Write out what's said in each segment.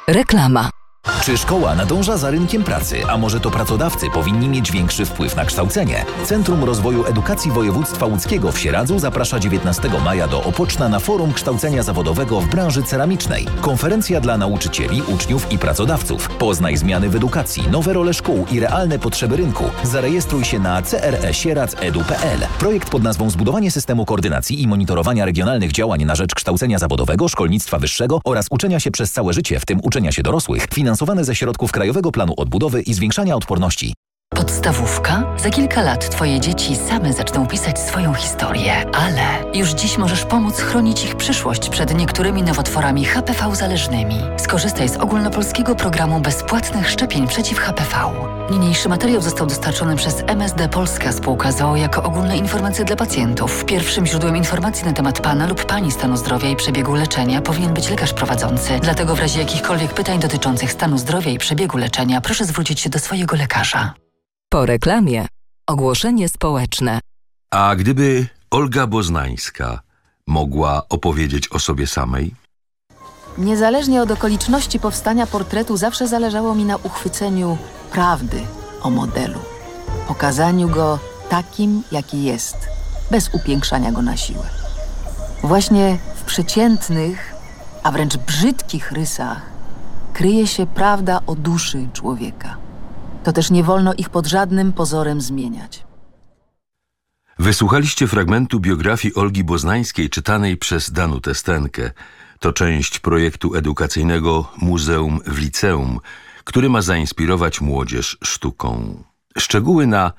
Reklama. Czy szkoła nadąża za rynkiem pracy, a może to pracodawcy powinni mieć większy wpływ na kształcenie? Centrum Rozwoju Edukacji Województwa Łódzkiego w Sieradzu zaprasza 19 maja do Opoczna na Forum Kształcenia Zawodowego w branży ceramicznej. Konferencja dla nauczycieli, uczniów i pracodawców. Poznaj zmiany w edukacji, nowe role szkół i realne potrzeby rynku. Zarejestruj się na cresieradz.edu.pl. Projekt pod nazwą Zbudowanie systemu koordynacji i monitorowania regionalnych działań na rzecz kształcenia zawodowego, szkolnictwa wyższego oraz uczenia się przez całe życie, w tym uczenia się dorosłych, finansowane ze środków Krajowego Planu Odbudowy i Zwiększania Odporności. Podstawówka? Za kilka lat Twoje dzieci same zaczną pisać swoją historię, ale już dziś możesz pomóc chronić ich przyszłość przed niektórymi nowotworami HPV-zależnymi. Skorzystaj z ogólnopolskiego programu bezpłatnych szczepień przeciw HPV. Niniejszy materiał został dostarczony przez MSD Polska Spółka z o.o. jako ogólne informacje dla pacjentów. Pierwszym źródłem informacji na temat Pana lub Pani stanu zdrowia i przebiegu leczenia powinien być lekarz prowadzący. Dlatego w razie jakichkolwiek pytań dotyczących stanu zdrowia i przebiegu leczenia proszę zwrócić się do swojego lekarza. Po reklamie ogłoszenie społeczne. A gdyby Olga Boznańska mogła opowiedzieć o sobie samej? Niezależnie od okoliczności powstania portretu zawsze zależało mi na uchwyceniu prawdy o modelu. Pokazaniu go takim, jaki jest, bez upiększania go na siłę. Właśnie w przeciętnych, a wręcz brzydkich rysach kryje się prawda o duszy człowieka. To też nie wolno ich pod żadnym pozorem zmieniać. Wysłuchaliście fragmentu biografii Olgi Boznańskiej czytanej przez Danutę Stenkę. To część projektu edukacyjnego Muzeum w Liceum, który ma zainspirować młodzież sztuką. Szczegóły na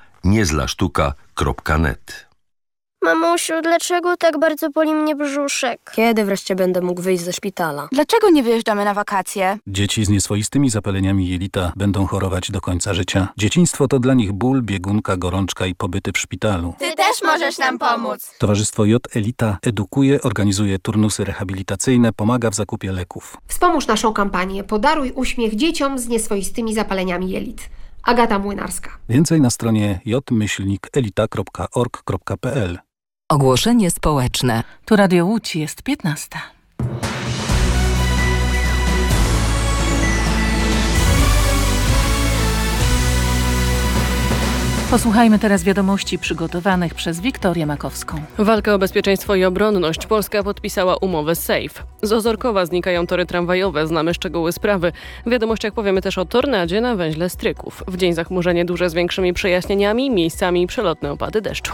niezlasztuka.net. Mamusiu, dlaczego tak bardzo boli mnie brzuszek? Kiedy wreszcie będę mógł wyjść ze szpitala? Dlaczego nie wyjeżdżamy na wakacje? Dzieci z nieswoistymi zapaleniami jelita będą chorować do końca życia. Dzieciństwo to dla nich ból, biegunka, gorączka i pobyty w szpitalu. Ty też możesz nam pomóc. Towarzystwo J Elita edukuje, organizuje turnusy rehabilitacyjne, pomaga w zakupie leków. Wspomóż naszą kampanię Podaruj uśmiech dzieciom z nieswoistymi zapaleniami jelit. Agata Młynarska. Więcej na stronie j-elita.org.pl. Ogłoszenie społeczne. Tu Radio Łódź, jest 15. Posłuchajmy teraz wiadomości przygotowanych przez Wiktorię Makowską. Walka o bezpieczeństwo i obronność. Polska podpisała umowę SAFE. Z Ozorkowa znikają tory tramwajowe, znamy szczegóły sprawy. W wiadomościach powiemy też o tornadzie na węźle Stryków. W dzień zachmurzenie duże z większymi przejaśnieniami, miejscami przelotne opady deszczu.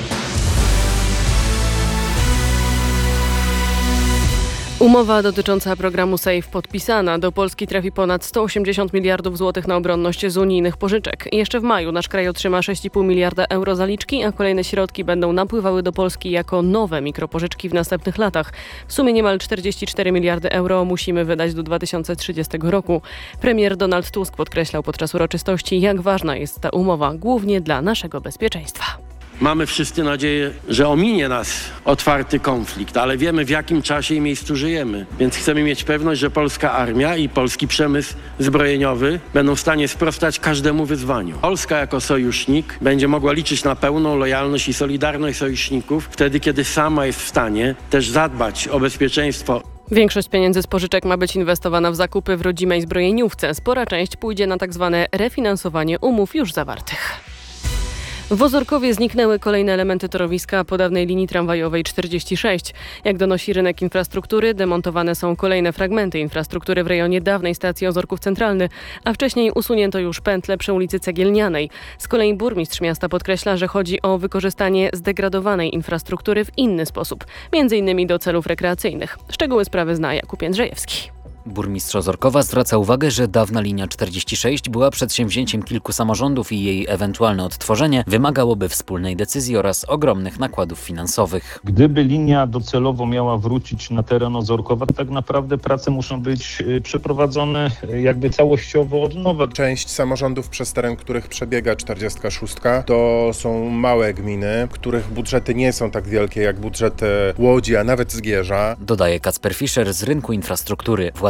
Umowa dotycząca programu SAFE podpisana. Do Polski trafi ponad 180 miliardów złotych na obronność z unijnych pożyczek. Jeszcze w maju nasz kraj otrzyma 6,5 miliarda euro zaliczki, a kolejne środki będą napływały do Polski jako nowe mikropożyczki w następnych latach. W sumie niemal 44 miliardy euro musimy wydać do 2030 roku. Premier Donald Tusk podkreślał podczas uroczystości, jak ważna jest ta umowa, głównie dla naszego bezpieczeństwa. Mamy wszyscy nadzieję, że ominie nas otwarty konflikt, ale wiemy, w jakim czasie i miejscu żyjemy. Więc chcemy mieć pewność, że polska armia i polski przemysł zbrojeniowy będą w stanie sprostać każdemu wyzwaniu. Polska jako sojusznik będzie mogła liczyć na pełną lojalność i solidarność sojuszników wtedy, kiedy sama jest w stanie też zadbać o bezpieczeństwo. Większość pieniędzy z pożyczek ma być inwestowana w zakupy w rodzimej zbrojeniówce. Spora część pójdzie na tak zwane refinansowanie umów już zawartych. W Ozorkowie zniknęły kolejne elementy torowiska po dawnej linii tramwajowej 46. Jak donosi rynek infrastruktury, demontowane są kolejne fragmenty infrastruktury w rejonie dawnej stacji Ozorków Centralny, a wcześniej usunięto już pętlę przy ulicy Cegielnianej. Z kolei burmistrz miasta podkreśla, że chodzi o wykorzystanie zdegradowanej infrastruktury w inny sposób, m.in. do celów rekreacyjnych. Szczegóły sprawy zna Jakub Jędrzejewski. Burmistrz Ozorkowa zwraca uwagę, że dawna linia 46 była przedsięwzięciem kilku samorządów i jej ewentualne odtworzenie wymagałoby wspólnej decyzji oraz ogromnych nakładów finansowych. Gdyby linia docelowo miała wrócić na teren Ozorkowa, tak naprawdę prace muszą być przeprowadzone jakby całościowo od nowa. Część samorządów, przez teren których przebiega 46, to są małe gminy, których budżety nie są tak wielkie jak budżety Łodzi, a nawet Zgierza. Dodaje Kacper Fischer z rynku infrastruktury. Władze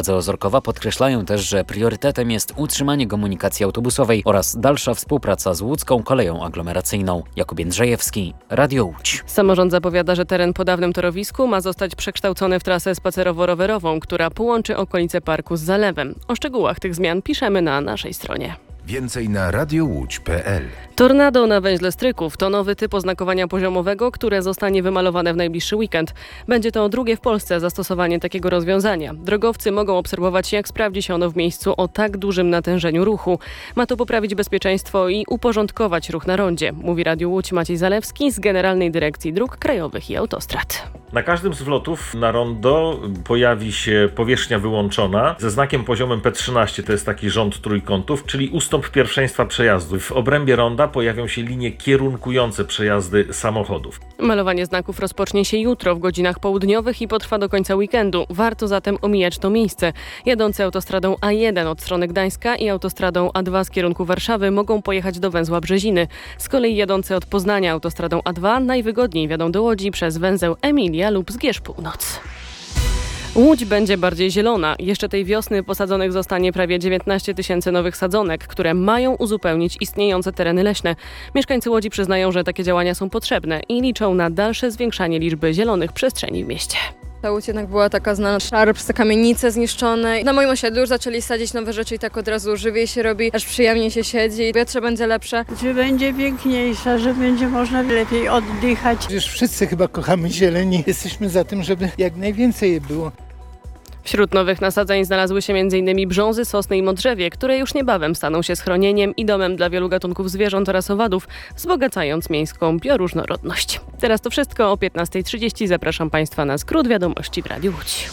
Władze Ozorkowa podkreślają też, że priorytetem jest utrzymanie komunikacji autobusowej oraz dalsza współpraca z łódzką koleją aglomeracyjną. Jakub Jędrzejewski, Radio Łódź. Samorząd zapowiada, że teren po dawnym torowisku ma zostać przekształcony w trasę spacerowo-rowerową, która połączy okolice parku z zalewem. O szczegółach tych zmian piszemy na naszej stronie. Więcej na radiołódź.pl. Tornado na węźle Stryków to nowy typ oznakowania poziomowego, które zostanie wymalowane w najbliższy weekend. Będzie to drugie w Polsce zastosowanie takiego rozwiązania. Drogowcy mogą obserwować, jak sprawdzi się ono w miejscu o tak dużym natężeniu ruchu. Ma to poprawić bezpieczeństwo i uporządkować ruch na rondzie, mówi Radio Łódź Maciej Zalewski z Generalnej Dyrekcji Dróg Krajowych i Autostrad. Na każdym z wlotów na rondo pojawi się powierzchnia wyłączona ze znakiem poziomem P13, to jest taki rząd trójkątów, czyli ustąp pierwszeństwa przejazdu. W obrębie ronda pojawią się linie kierunkujące przejazdy samochodów. Malowanie znaków rozpocznie się jutro w godzinach południowych i potrwa do końca weekendu. Warto zatem omijać to miejsce. Jadący autostradą A1 od strony Gdańska i autostradą A2 z kierunku Warszawy mogą pojechać do węzła Brzeziny. Z kolei jadący od Poznania autostradą A2 najwygodniej wjadą do Łodzi przez węzeł Emilia lub Zgierz Północ. Łódź będzie bardziej zielona. Jeszcze tej wiosny posadzonych zostanie prawie 19 000 nowych sadzonek, które mają uzupełnić istniejące tereny leśne. Mieszkańcy Łodzi przyznają, że takie działania są potrzebne i liczą na dalsze zwiększanie liczby zielonych przestrzeni w mieście. Ta Łódź jednak była taka znana, szarp, te kamienice zniszczone. Na moim osiedlu już zaczęli sadzić nowe rzeczy i tak od razu żywiej się robi, aż przyjemnie się siedzi, powietrze będzie lepsze. Że będzie piękniejsza, że będzie można lepiej oddychać. Przecież wszyscy chyba kochamy zieleni. Jesteśmy za tym, żeby jak najwięcej jej było. Wśród nowych nasadzeń znalazły się m.in. brzązy, sosny i modrzewie, które już niebawem staną się schronieniem i domem dla wielu gatunków zwierząt oraz owadów, wzbogacając miejską bioróżnorodność. Teraz to wszystko. O 15:30 zapraszam Państwa na skrót wiadomości w Radiu Łódź.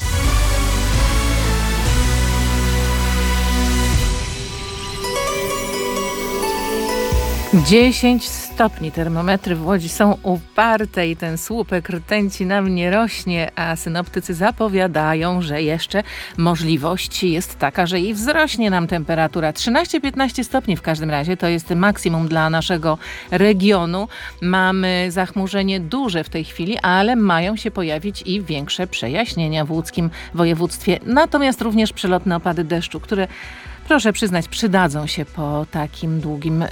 Dziesięć stopni. Termometry w Łodzi są uparte i ten słupek rtęci nam nie rośnie, a synoptycy zapowiadają, że jeszcze możliwość jest taka, że i wzrośnie nam temperatura. 13-15 stopni w każdym razie to jest maksimum dla naszego regionu. Mamy zachmurzenie duże w tej chwili, ale mają się pojawić i większe przejaśnienia w łódzkim województwie. Natomiast również przelotne opady deszczu, które proszę przyznać, przydadzą się po takim długim,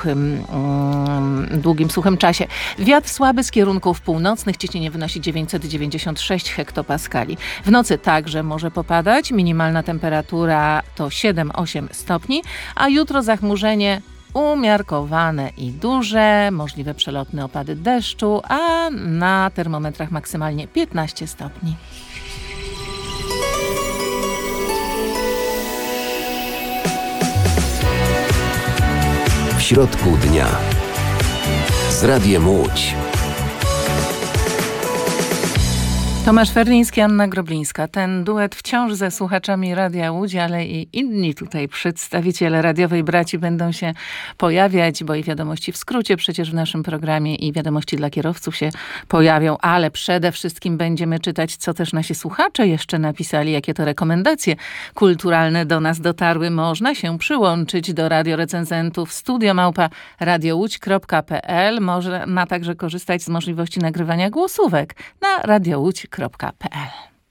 suchym czasie. Wiatr słaby z kierunków północnych, ciśnienie wynosi 996 hektopaskali. W nocy także może popadać, minimalna temperatura to 7-8 stopni, a jutro zachmurzenie umiarkowane i duże, możliwe przelotne opady deszczu, a na termometrach maksymalnie 15 stopni. W środku dnia z Radiem Łódź. Tomasz Ferliński, Anna Groblińska. Ten duet wciąż ze słuchaczami Radia Łódź, ale i inni tutaj przedstawiciele radiowej braci będą się pojawiać, bo i wiadomości w skrócie przecież w naszym programie i wiadomości dla kierowców się pojawią, ale przede wszystkim będziemy czytać, co też nasi słuchacze jeszcze napisali, jakie to rekomendacje kulturalne do nas dotarły. Można się przyłączyć do radiorecenzentów studio@radiołódź.pl. Można także korzystać z możliwości nagrywania głosówek na radiołódź.pl.